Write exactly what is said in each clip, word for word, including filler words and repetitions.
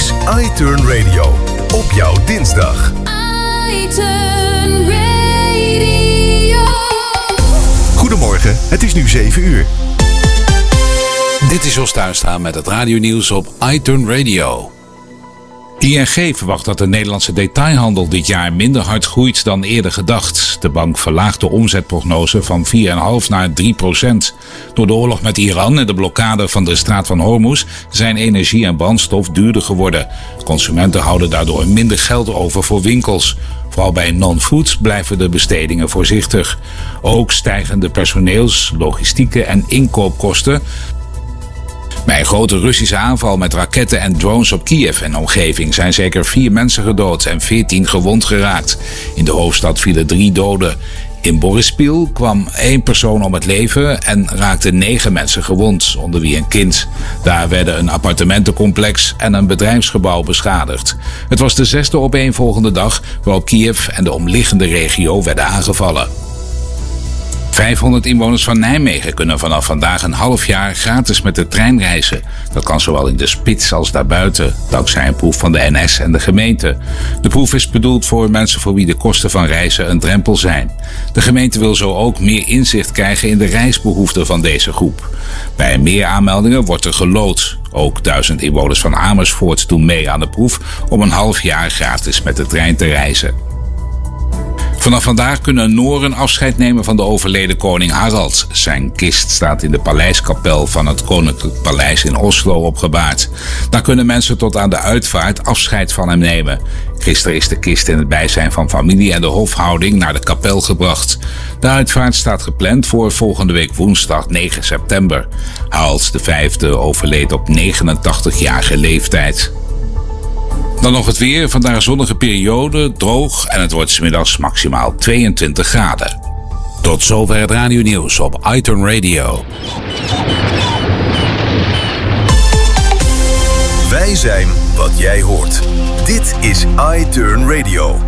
is iTurn Radio. Op jouw dinsdag. iTurn Radio. Goedemorgen, het is nu zeven uur. Dit is Jos Tuinstra met het radionieuws op iTurn Radio. I N G verwacht dat de Nederlandse detailhandel dit jaar minder hard groeit dan eerder gedacht. De bank verlaagt de omzetprognose van vier komma vijf naar drie procent. Door de oorlog met Iran en de blokkade van de straat van Hormuz zijn energie en brandstof duurder geworden. Consumenten houden daardoor minder geld over voor winkels. Vooral bij non-food blijven de bestedingen voorzichtig. Ook stijgen de personeels-, logistieke en inkoopkosten. Bij een grote Russische aanval met raketten en drones op Kiev en omgeving zijn zeker vier mensen gedood en veertien gewond geraakt. In de hoofdstad vielen drie doden. In Borispil kwam één persoon om het leven en raakten negen mensen gewond, onder wie een kind. Daar werden een appartementencomplex en een bedrijfsgebouw beschadigd. Het was de zesde opeenvolgende dag waarop Kiev en de omliggende regio werden aangevallen. vijfhonderd inwoners van Nijmegen kunnen vanaf vandaag een half jaar gratis met de trein reizen. Dat kan zowel in de spits als daarbuiten, dankzij een proef van de N S en de gemeente. De proef is bedoeld voor mensen voor wie de kosten van reizen een drempel zijn. De gemeente wil zo ook meer inzicht krijgen in de reisbehoeften van deze groep. Bij meer aanmeldingen wordt er geloot. Ook duizend inwoners van Amersfoort doen mee aan de proef om een half jaar gratis met de trein te reizen. Vanaf vandaag kunnen Nooren afscheid nemen van de overleden koning Harald. Zijn kist staat in de paleiskapel van het Koninklijk Paleis in Oslo opgebaard. Daar kunnen mensen tot aan de uitvaart afscheid van hem nemen. Gisteren is de kist in het bijzijn van familie en de hofhouding naar de kapel gebracht. De uitvaart staat gepland voor volgende week woensdag negen september. Harald de vijfde overleed op negenentachtigjarige leeftijd. Dan nog het weer. Vandaag een zonnige periode, droog en het wordt 's middags maximaal tweeëntwintig graden. Tot zover het radionieuws op iTurn Radio. Wij zijn wat jij hoort. Dit is iTurn Radio.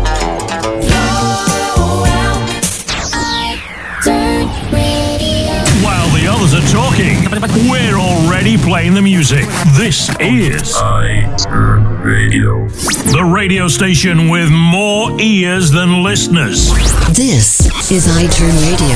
While the others are talking, we're already playing the music. This is iTurn Radio. The radio station with more ears than listeners. This is iTurn Radio.